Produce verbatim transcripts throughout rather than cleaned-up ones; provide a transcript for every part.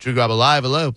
Drew Garabo Live. Hello.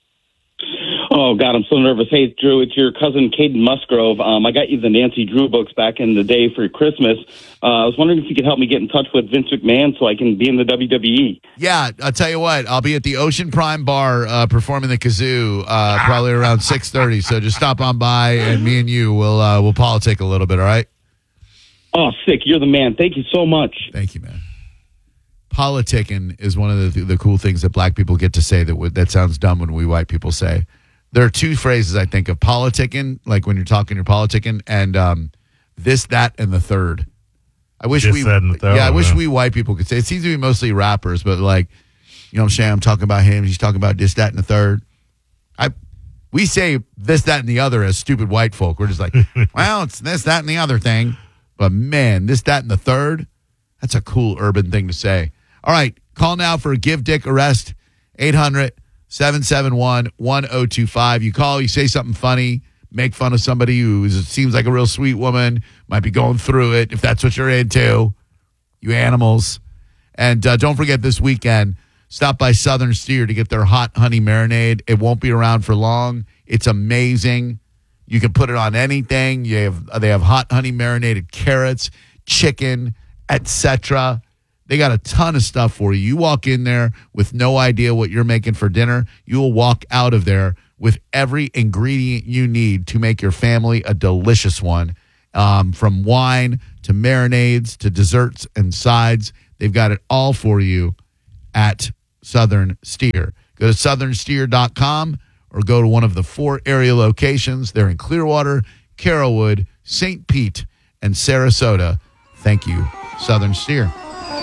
Oh, God, I'm so nervous. Hey, Drew, it's your cousin, Caden Musgrove. Um, I got you the Nancy Drew books back in the day for Christmas. Uh, I was wondering if you could help me get in touch with Vince McMahon so I can be in the W W E. Yeah, I'll tell you what. I'll be at the Ocean Prime Bar uh, performing the kazoo uh, probably around six thirty. So just stop on by, and me and you will uh, we'll politic a little bit, all right? Oh, sick. You're the man. Thank you so much. Thank you, man. Politicking is one of the the cool things that black people get to say that would, that sounds dumb when we white people say. There are two phrases I think of: politicking, like when you're talking, you're politicking, and um, this, that, and the third. I wish Just we, that and the third, yeah, I wish yeah. we white people could say. It seems to be mostly rappers, but like, you know what I'm saying? I'm talking about him. He's talking about this, that, and the third. I, we say this, that, and the other as stupid white folk. We're just like, well, it's this, that, and the other thing. But man, this, that, and the third. That's a cool urban thing to say. All right, call now for a Give Dick Arrest. eight hundred, seven seven one, one oh two five. You call, you say something funny, make fun of somebody who is, seems like a real sweet woman, might be going through it, if that's what you're into, you animals. And uh, don't forget this weekend, stop by Southern Steer to get their hot honey marinade. It won't be around for long. It's amazing. You can put it on anything. You have, they have hot honey marinated carrots, chicken, et cetera. They got a ton of stuff for you. You walk in there with no idea what you're making for dinner. You will walk out of there with every ingredient you need to make your family a delicious one. Um, from wine to marinades to desserts and sides, they've got it all for you at Southern Steer. Go to southern steer dot com or go to one of the four area locations. They're in Clearwater, Carrollwood, Saint Pete, and Sarasota. Thank you, Southern Steer.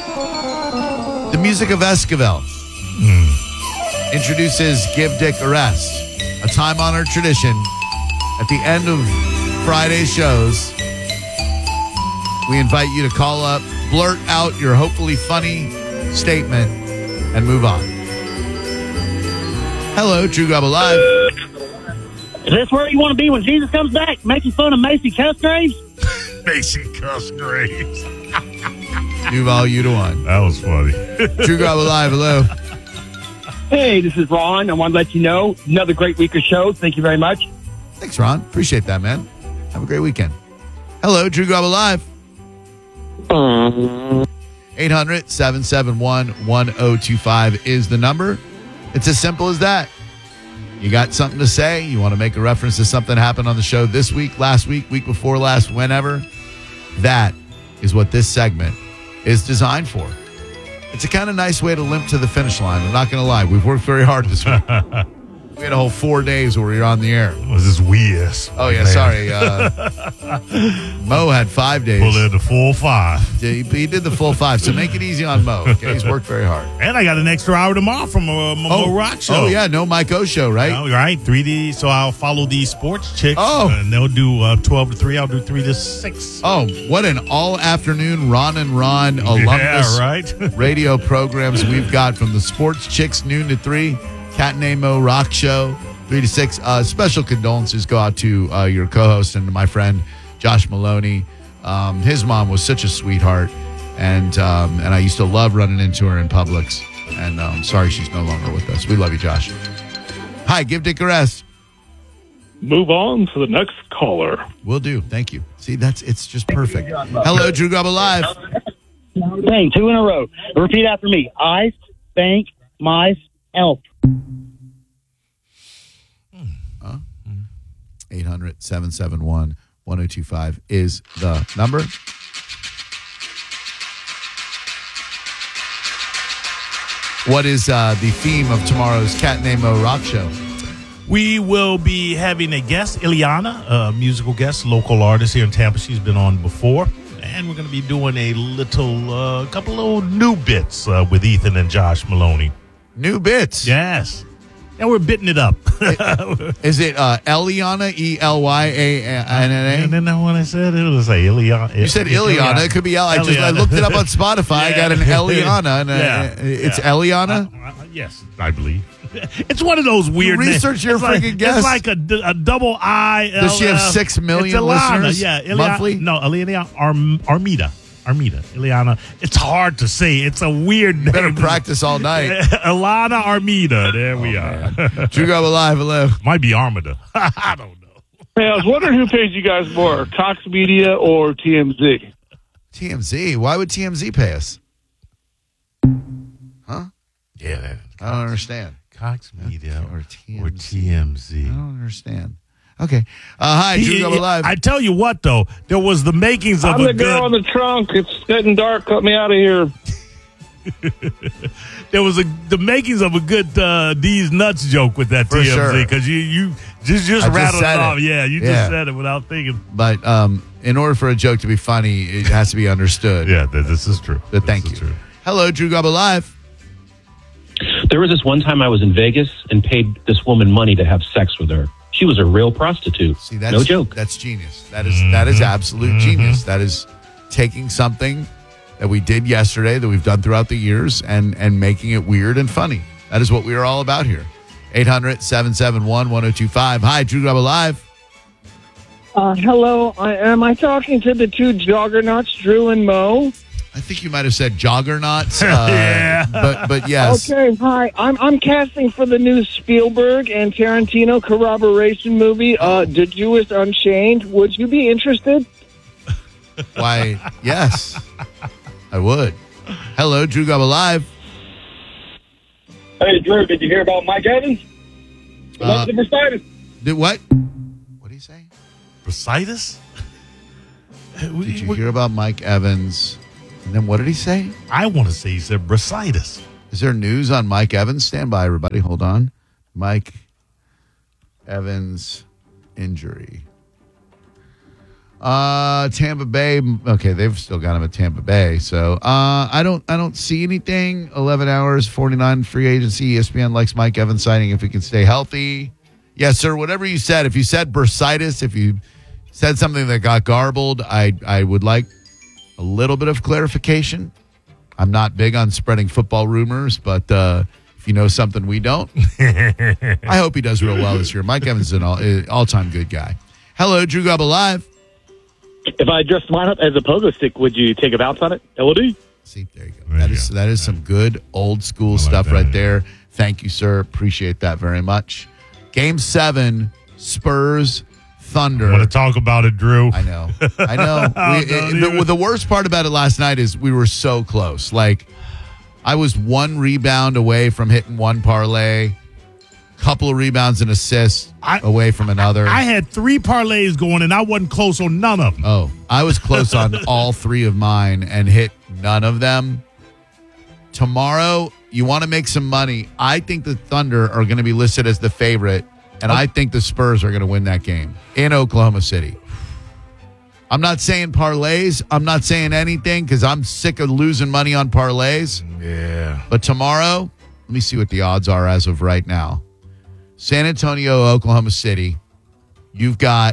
The music of Esquivel mm. introduces Give Dick Arrest, a time-honored tradition. At the end of Friday's shows, we invite you to call up, blurt out your hopefully funny statement, and move on. Hello, Drew Garabo Live. Is this where you want to be when Jesus comes back? Making fun of Macy Cusgraves? Macy Cusgraves. Duval, you to one. That was funny. Drew Garabo Live, hello. Hey, this is Ron. I want to let you know, another great week of shows. Thank you very much. Thanks, Ron. Appreciate that, man. Have a great weekend. Hello, Drew Garabo Live. eight hundred, seven seven one, one oh two five is the number. It's as simple as that. You got something to say? You want to make a reference to something that happened on the show this week, last week, week before last, whenever? That is what this segment is designed for. It's a kind of nice way to limp to the finish line. I'm not going to lie. We've worked very hard this week. We had a whole four days where we were on the air. Was this weird? Oh, yeah, Man. sorry. Uh, Mo had five days. Pull in the full five. He, he did the full five, so make it easy on Mo. Okay, he's worked very hard. And I got an extra hour tomorrow from a Mo Oh, Rock show. Oh, yeah, no Mike O show, right? Oh, right, three D. So I'll follow these sports chicks. Oh. And they'll do uh, twelve to three. I'll do three to six. Oh, what an all-afternoon Ron and Ron alumnus Yeah, right. radio programs we've got from the Sports Chicks, noon to three, Cat and Mo Rock Show, three to six. Uh, special condolences go out to uh, your co-host and to my friend, Josh Maloney. Um, his mom was such a sweetheart, and um, and I used to love running into her in Publix. And I'm um, sorry she's no longer with us. We love you, Josh. Hi, Give Dick Arrest. Move on to the next caller. Will do. Thank you. See, that's it's just perfect. Hello, Drew Garabo Live. Bang, two in a row. Repeat after me. I thank myself. eight hundred, seven seven one, one oh two five is the number. What is uh, the theme of tomorrow's Cat Named Mo Rock Show? We will be having a guest, Ileana, a musical guest, local artist here in Tampa. She's been on before. And we're going to be doing a little, uh, couple little new bits uh, with Ethan and Josh Maloney. New bits? Yes. And we're bitting it up. Is it uh, Eliana, E L Y A N N A? And then when I said it, it was like Ileana. You said Ileana. It could be El. I just I looked it up on Spotify. Yeah. I got an Eliana. And yeah. a, it's yeah. Eliana? Uh, uh, yes, I believe. It's one of those weird you research your it's freaking like, guess. It's like a, a double I. Does she have six million listeners yeah, Ileana, monthly? No, Ileana Arm, Armida. Armida. Ileana. It's hard to say. It's a weird You name. better practice all night. Ilana Armida. There we are. Drew Garabo Live, hello. Might be Armida. I don't know. Hey, I was wondering who pays you guys more, Cox Media or T M Z? T M Z. Why would T M Z pay us? Huh? Yeah, that, I don't understand. Cox Media Or or T M Z. Or T M Z. I don't understand. Okay. Uh, hi, Drew Garabo Live. I tell you what, though, there was the makings of I'm a the girl in good. the trunk. It's getting dark. Cut me out of here. There was a the makings of a good uh, D's nuts joke with that For T M Z sure. because you you just just I just rattled said it it. off. Yeah, you Yeah. just said it without thinking. But um, in order for a joke to be funny, it has to be understood. Yeah, th- this is true. But This thank is you. true. Hello, Drew Garabo Live. There was this one time I was in Vegas and paid this woman money to have sex with her. She was a real prostitute. See, that's no joke. That's genius. That is that is absolute genius. That is taking something that we did yesterday that we've done throughout the years and and making it weird and funny. That is what we are all about here. eight hundred, seven seven one, one oh two five. Hi, Drew Garabo Live. Uh, hello, I, am I talking to the two juggernauts, Drew and Mo? I think you might have said joggernauts. Uh, Yeah. But but yes. Okay, hi. I'm I'm casting for the new Spielberg and Tarantino corroboration movie, uh, The Jewish Unchained. Would you be interested? Why, yes. I would. Hello, Drew Garabo Live. Hey, Drew, did you hear about Mike Evans? Uh, the Mercedes. Did what? What did he say? Brasitis? Did you hear about Mike Evans? And then what did he say? I want to say he said Brasitis. Is there news on Mike Evans? Stand by, everybody. Hold on. Mike Evans injury. Uh, Tampa Bay. Okay, they've still got him at Tampa Bay. So uh, I don't, I don't see anything. Eleven hours, forty nine free agency. E S P N likes Mike Evans signing if he can stay healthy. Yes, sir. Whatever you said. If you said bursitis, if you said something that got garbled, I, I would like a little bit of clarification. I'm not big on spreading football rumors, but uh, if you know something we don't, I hope he does real well this year. Mike Evans is an all, uh, all-time good guy. Hello, Drew Garabo Live. If I dressed mine up as a pogo stick, would you take a bounce on it? L O D? See, there you go. There That you is go. that is some good old school like stuff that, right yeah. there. Thank you, sir. Appreciate that very much. Game seven, Spurs, Thunder. I want to talk about it, Drew. I know. I know. We, Don't it- the, even- the worst part about it last night is we were so close. Like, I was one rebound away from hitting one parlay, couple of rebounds and assists I- away from another. I had three parlays going, and I wasn't close on none of them. oh, I was close on all three of mine and hit none of them. Tomorrow, you want to make some money. I think the Thunder are going to be listed as the favorite, and I think the Spurs are going to win that game in Oklahoma City. I'm not saying parlays. I'm not saying anything because I'm sick of losing money on parlays. Yeah. But tomorrow, let me see what the odds are as of right now. San Antonio, Oklahoma City. You've got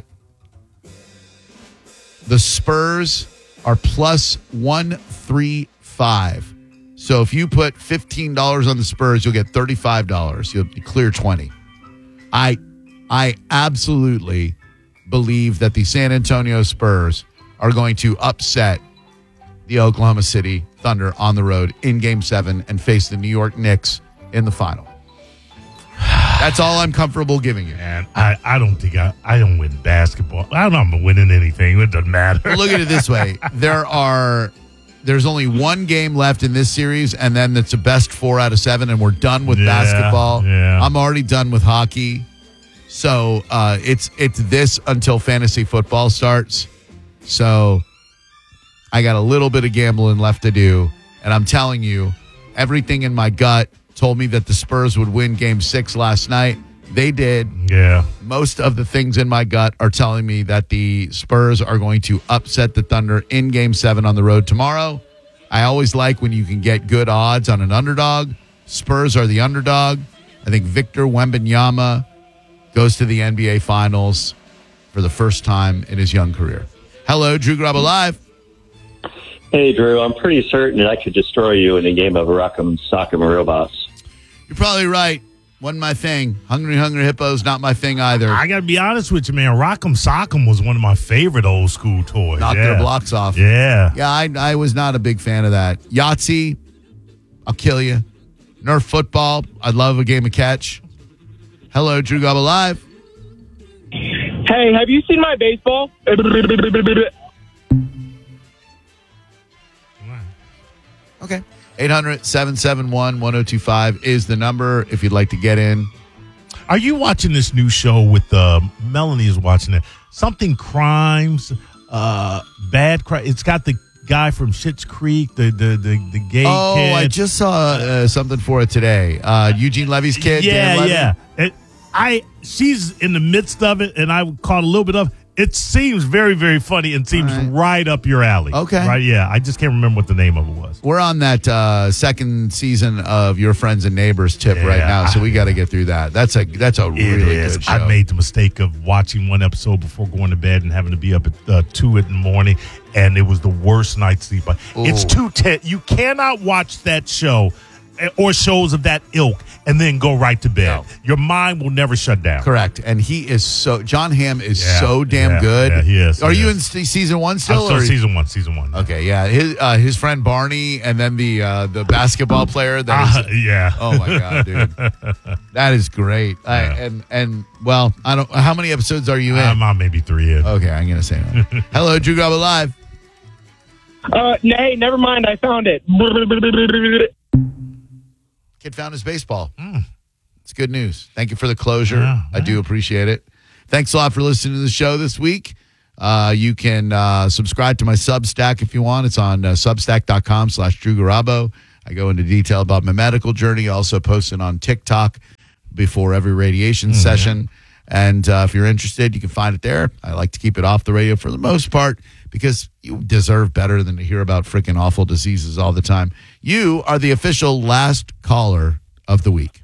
the Spurs are plus one thirty-five. So if you put fifteen dollars on the Spurs, you'll get thirty-five dollars. You'll clear twenty. I I absolutely believe that the San Antonio Spurs are going to upset the Oklahoma City Thunder on the road in Game seven and face the New York Knicks in the final. That's all I'm comfortable giving you. And I, I don't think I, I don't win basketball. I don't know I'm winning anything. It doesn't matter. Well, look at it this way. There are there's only one game left in this series, and then it's a best four out of seven, and we're done with Yeah, basketball. yeah. I'm already done with hockey. So uh, it's it's this until fantasy football starts. So I got a little bit of gambling left to do, and I'm telling you, everything in my gut told me that the Spurs would win Game Six last night. They did. Yeah. Most of the things in my gut are telling me that the Spurs are going to upset the Thunder in Game seven on the road tomorrow. I always like when you can get good odds on an underdog. Spurs are the underdog. I think Victor Wembanyama goes to the N B A Finals for the first time in his young career. Hello, Drew Garabo Live. Hey, Drew, I'm pretty certain that I could destroy you in a game of Rock'em Sock'em Robots. You're probably right. wasn't my thing. Hungry Hungry Hippos, not my thing either. I got to be honest with you, man. Rock'em Sock'em was one of my favorite old school toys. Knocked yeah. their blocks off. Yeah. Yeah, I, I was not a big fan of that. Yahtzee, I'll kill you. Nerf football, I'd love a game of catch. Hello, Drew Gobble Live. Hey, have you seen my baseball? Okay. eight hundred, seven seven one, one oh two five is the number if you'd like to get in. Are you watching this new show with uh, Melanie is watching it? Something Crimes, uh, Bad Crime. It's got the guy from Schitt's Creek, the the the, the gay Oh, kid. I just saw uh, something for it today. Uh, Eugene Levy's kid. Dan Yeah, Levy. yeah. It, I she's in the midst of it, and I caught a little bit of. It seems very, very funny and seems All right. right up your alley. Okay. Right? Yeah. I just can't remember what the name of it was. We're on that uh, second season of Your Friends and Neighbors tip Yeah, right now, so we I- got to get through that. That's a that's a It really is. good show. I made the mistake of watching one episode before going to bed and having to be up at uh, two in the morning, and it was the worst night's sleep. It's Ooh. too tense. You cannot watch that show eh, or shows of that ilk and then go right to bed. No. Your mind will never shut down. Correct, and he is so. John Hamm is Yeah, so damn yeah, good. yeah, he is, Are he you is. in se- season one I'm still? still or- season one, season one. Okay, yeah. His uh, his friend Barney, and then the uh, the basketball player. That Uh, is, yeah. oh my god, dude, that is great. I, Yeah. and and well, I don't. How many episodes are you in? I'm on maybe three in. okay, I'm gonna say that. Hello, Drew Gobble Live. Uh, nay, never mind. I found it. Kid found his baseball. It's good news. Thank you for the closure. Yeah, I do appreciate it. Thanks a lot for listening to the show this week. Uh, you can uh, subscribe to my Substack if you want. It's on uh, substack.com slash Drew Garabo. I go into detail about my medical journey. I also post it on TikTok before every radiation session. And uh, if you're interested, you can find it there. I like to keep it off the radio for the most part because you deserve better than to hear about freaking awful diseases all the time. You are the official last caller of the week.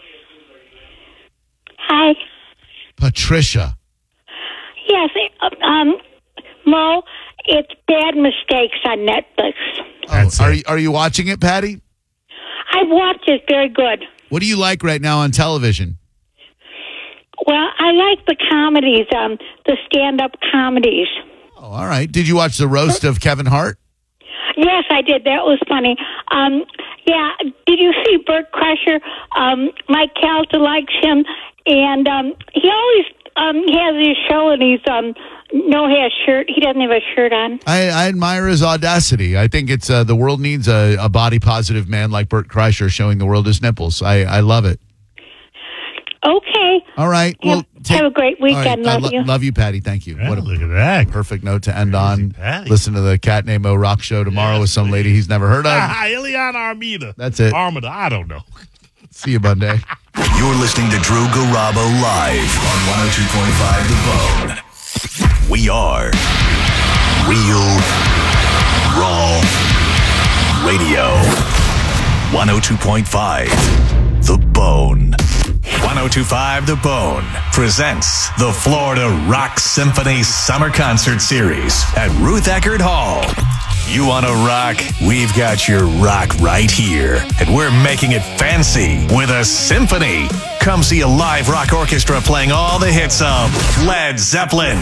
Hi. Patricia. Yes, um, Mo, it's Bad Mistakes on Netflix. That's oh, are it. you, are you watching it, Patty? I've watched it. Very good. What do you like right now on television? Well, I like the comedies, um, the stand-up comedies. Oh, all right. Did you watch the roast of Kevin Hart? Yes, I did. That was funny. Um, yeah, did you see Bert Kreischer? Um, Mike Calta likes him, and um, he always um, has his show, and he's um, no has shirt. He doesn't have a shirt on. I, I admire his audacity. I think it's uh, the world needs a, a body positive man like Bert Kreischer showing the world his nipples. I, I love it. Okay. All right. Have, Well, take, have a great all right. weekend. I Love lo- you. Love you, Patty. Thank you. Yeah, what a look at that. perfect note to end Crazy on. Patty. Listen to the Cat Named Mo Rock show tomorrow Yes, with some lady please. he's never heard of. Ah, Ileana Armida. That's it. Armida. I don't know. See you Monday. You're listening to Drew Garabo live on one oh two point five The Bone. We are Real Raw Radio. one oh two point five The Bone. one oh two point five The Bone presents the Florida Rock Symphony Summer Concert Series at Ruth Eckerd Hall. You want to rock? We've got your rock right here. And we're making it fancy with a symphony. Come see a live rock orchestra playing all the hits of Led Zeppelin.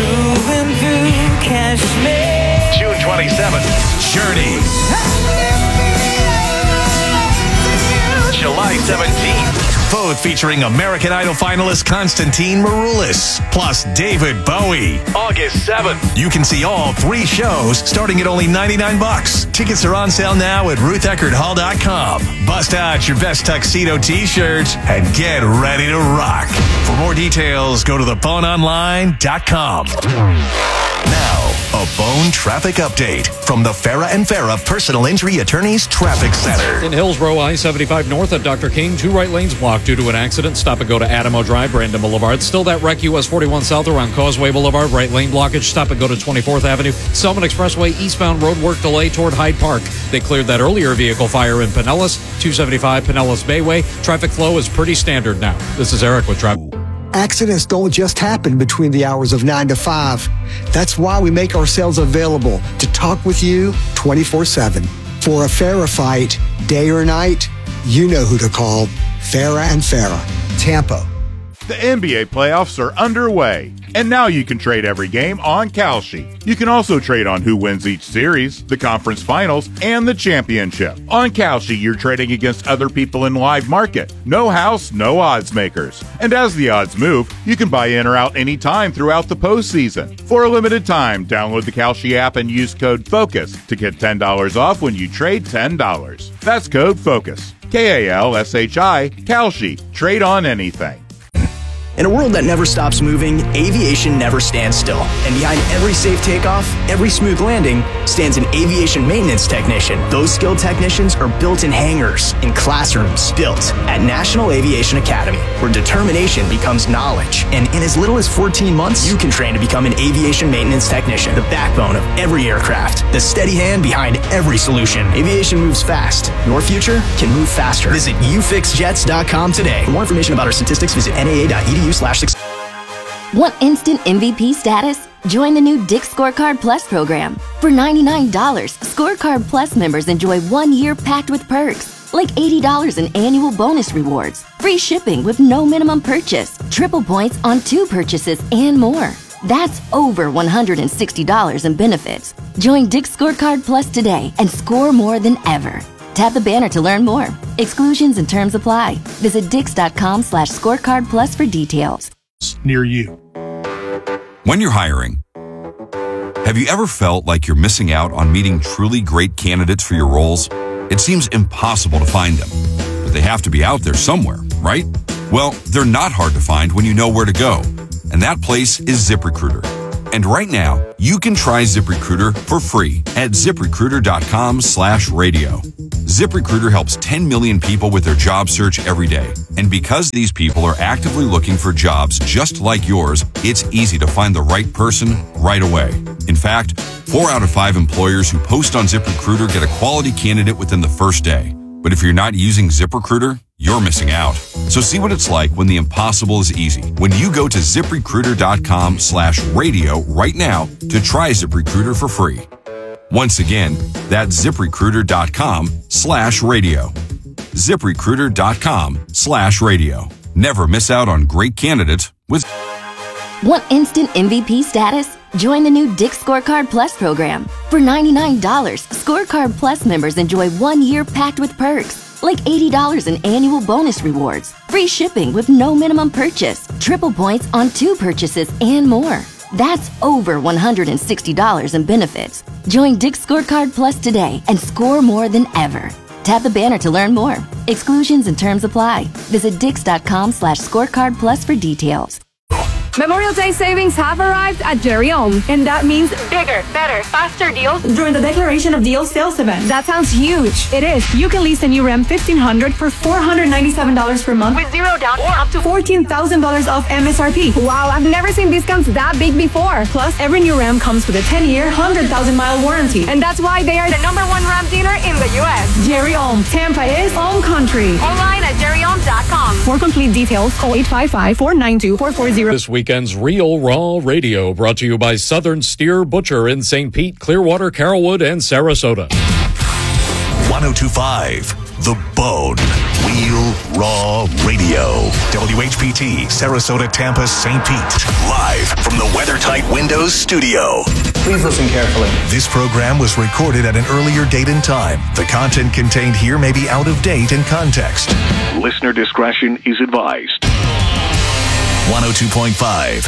June twenty-seventh, Journey. July seventeenth, both featuring American Idol finalist Konstantin Maroulis, plus David Bowie. August seventh, you can see all three shows starting at only ninety-nine bucks. Tickets are on sale now at ruth eckerd hall dot com. Bust out your best tuxedo t-shirts and get ready to rock. For more details, go to the bone online dot com. Now, a Bone traffic update from the Farah and Farah Personal Injury Attorneys Traffic Center. In Hillsborough, I seventy-five north of Doctor King, two right lanes blocked due to an accident. Stop and go to Adamo Drive, Brandon Boulevard. Still that wreck U S forty-one south around Causeway Boulevard, right lane blockage. Stop and go to twenty-fourth Avenue. Selman Expressway eastbound road work delay toward Hyde Park. They cleared that earlier vehicle fire in Pinellas, two seventy-five Pinellas Bayway. Traffic flow is pretty standard now. This is Eric with traffic. Accidents don't just happen between the hours of nine to five. That's why we make ourselves available to talk with you twenty-four seven. For a Farah fight, day or night, you know who to call. fairer and fairer. Tampa. The N B A playoffs are underway, and now you can trade every game on Kalshi. You can also trade on who wins each series, the conference finals, and the championship. On Kalshi, you're trading against other people in live market. No house, no odds makers. And as the odds move, you can buy in or out anytime throughout the postseason. For a limited time, download the Kalshi app and use code FOCUS to get ten dollars off when you trade ten dollars. That's code FOCUS. K A L S H I, Kalshi. Trade on anything. In a world that never stops moving, aviation never stands still. And behind every safe takeoff, every smooth landing, stands an aviation maintenance technician. Those skilled technicians are built in hangars, in classrooms, built at National Aviation Academy, where determination becomes knowledge. And in as little as fourteen months, you can train to become an aviation maintenance technician, the backbone of every aircraft, the steady hand behind every solution. Aviation moves fast. Your future can move faster. Visit u fix jets dot com today. For more information about our statistics, visit N A A dot E D U slash six. Want instant M V P status? Join the new Dick's Scorecard Plus program. For ninety-nine dollars, Scorecard Plus members enjoy one year packed with perks, like eighty dollars in annual bonus rewards, free shipping with no minimum purchase, triple points on two purchases, and more. That's over one hundred sixty dollars in benefits. Join Dick's Scorecard Plus today and score more than ever. Tap the banner to learn more. Exclusions and terms apply. Visit dix.com slash scorecard plus for details. Near you. When you're hiring, have you ever felt like you're missing out on meeting truly great candidates for your roles? It seems impossible to find them, but they have to be out there somewhere, right? Well, they're not hard to find when you know where to go, and that place is ZipRecruiter. And right now, you can try ZipRecruiter for free at ZipRecruiter.com slash radio. ZipRecruiter helps ten million people with their job search every day. And because these people are actively looking for jobs just like yours, it's easy to find the right person right away. In fact, four out of five employers who post on ZipRecruiter get a quality candidate within the first day. But if you're not using ZipRecruiter, you're missing out. So see what it's like when the impossible is easy. When you go to ZipRecruiter.com slash radio right now to try ZipRecruiter for free. Once again, that's ZipRecruiter.com slash radio. ZipRecruiter.com slash radio. Never miss out on great candidates with... Want instant M V P status? Join the new Dick's Scorecard Plus program. For ninety-nine dollars, Scorecard Plus members enjoy one year packed with perks, like eighty dollars in annual bonus rewards, free shipping with no minimum purchase, triple points on two purchases, and more. That's over one hundred sixty dollars in benefits. Join Dick's Scorecard Plus today and score more than ever. Tap the banner to learn more. Exclusions and terms apply. Visit dix.com slash scorecard plus for details. Memorial Day savings have arrived at Jerry Ohm, and that means bigger, better, faster deals during the Declaration of Deals sales event. That sounds huge. It is. You can lease a new Ram fifteen hundred for four hundred ninety-seven dollars per month with zero down or up to fourteen thousand dollars off M S R P. Wow, I've never seen discounts that big before. Plus, every new Ram comes with a ten-year, one hundred thousand mile warranty, and that's why they are the number one Ram dealer in the U S. Jerry Ohm. Tampa is Ohm Country. Online at jerry ohm dot com. For complete details, call eight five five, four nine two, four four zero. This weekend's Real Raw Radio, brought to you by Southern Steer Butcher in Saint Pete, Clearwater, Carrollwood, and Sarasota. one oh two point five The Bone. Real Raw Radio. W H P T, Sarasota, Tampa, Saint Pete. Live from the WeatherTight Windows studio. Please listen carefully. This program was recorded at an earlier date and time. The content contained here may be out of date in context. Listener discretion is advised. one oh two point five